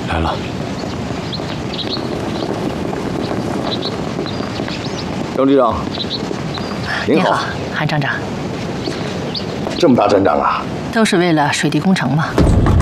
来了。张局长，您好， 韩厂长。 这么大阵仗啊！ 都是为了水利工程嘛。